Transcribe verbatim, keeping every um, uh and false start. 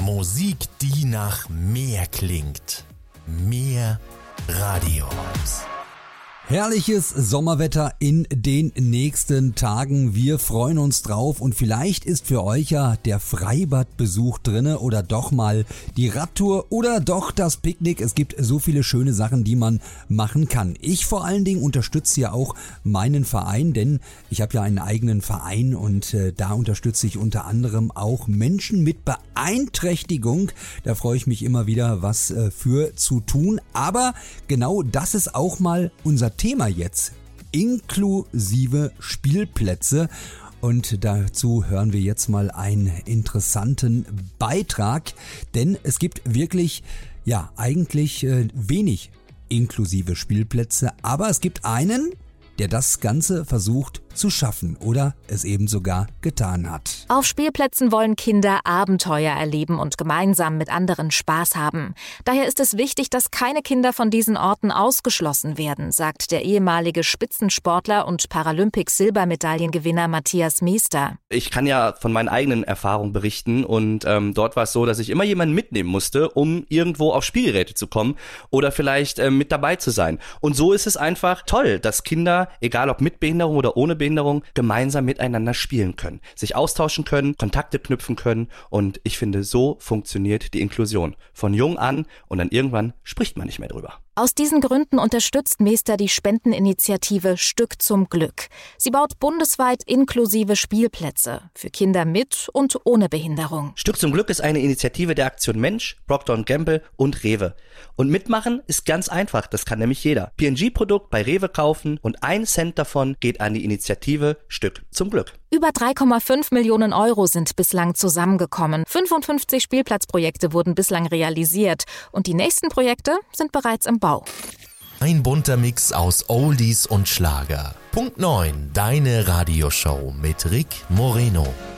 Musik, die nach mehr klingt. Mehr Radio-Vibes. Herrliches Sommerwetter in den nächsten Tagen. Wir freuen uns drauf und vielleicht ist für euch ja der Freibadbesuch drinne oder doch mal die Radtour oder doch das Picknick. Es gibt so viele schöne Sachen, die man machen kann. Ich vor allen Dingen unterstütze ja auch meinen Verein, denn ich habe ja einen eigenen Verein und äh, da unterstütze ich unter anderem auch Menschen mit Beeinträchtigung. Da freue ich mich immer wieder, was äh, für zu tun. Aber genau das ist auch mal unser Thema jetzt, inklusive Spielplätze, und dazu hören wir jetzt mal einen interessanten Beitrag, denn es gibt wirklich, ja, eigentlich äh, wenig inklusive Spielplätze, aber es gibt einen, der das Ganze versucht zu schaffen oder es eben sogar getan hat. Auf Spielplätzen wollen Kinder Abenteuer erleben und gemeinsam mit anderen Spaß haben. Daher ist es wichtig, dass keine Kinder von diesen Orten ausgeschlossen werden, sagt der ehemalige Spitzensportler und Paralympics-Silbermedaillengewinner Matthias Meester. Ich kann ja von meinen eigenen Erfahrungen berichten und ähm, dort war es so, dass ich immer jemanden mitnehmen musste, um irgendwo auf Spielgeräte zu kommen oder vielleicht ähm, mit dabei zu sein. Und so ist es einfach toll, dass Kinder, egal ob mit Behinderung oder ohne Behinderung, gemeinsam miteinander spielen können, sich austauschen können, Kontakte knüpfen können, und ich finde, so funktioniert die Inklusion. Von jung an, und dann irgendwann spricht man nicht mehr drüber. Aus diesen Gründen unterstützt Meester die Spendeninitiative Stück zum Glück. Sie baut bundesweit inklusive Spielplätze für Kinder mit und ohne Behinderung. Stück zum Glück ist eine Initiative der Aktion Mensch, Procter und Gamble und Rewe. Und mitmachen ist ganz einfach, das kann nämlich jeder. P and G-Produkt bei Rewe kaufen und ein Cent davon geht an die Initiative Stück zum Glück. Über drei Komma fünf Millionen Euro sind bislang zusammengekommen. fünfundfünfzig Spielplatzprojekte wurden bislang realisiert und die nächsten Projekte sind bereits im Bau. Ein bunter Mix aus Oldies und Schlager. Punkt neun, deine Radioshow mit Rick Moreno.